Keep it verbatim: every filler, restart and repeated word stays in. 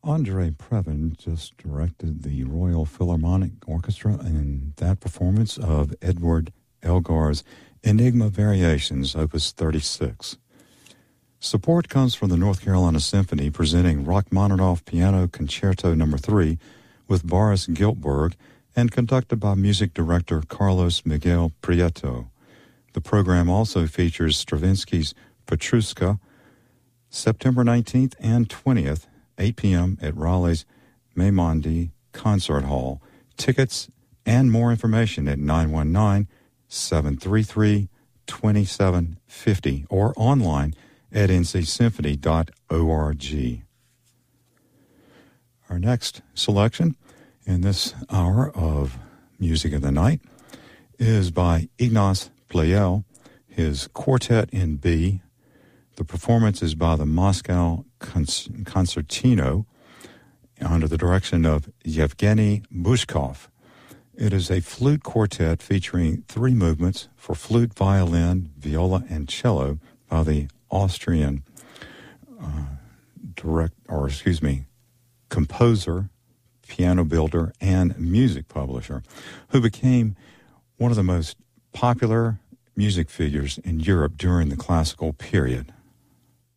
Andre Previn just directed the Royal Philharmonic Orchestra in that performance of Edward Elgar's Enigma Variations, Opus thirty-six. Support comes from the North Carolina Symphony presenting Rachmaninoff Piano Concerto Number three with Boris Giltberg and conducted by music director Carlos Miguel Prieto. The program also features Stravinsky's Petrushka, September nineteenth and twentieth, eight p.m. at Raleigh's Maimondi Concert Hall. Tickets and more information at nine one nine, seven three three, two seven five zero or online at n c symphony dot org. Our next selection in this hour of Music of the Night is by Ignaz Pleyel, his Quartet in B. The performance is by the Moscow Concertino under the direction of Yevgeny Bushkov. It is a flute quartet featuring three movements for flute, violin, viola, and cello by the Austrian uh, direct, or excuse me, composer, piano builder, and music publisher, who became one of the most popular music figures in Europe during the classical period.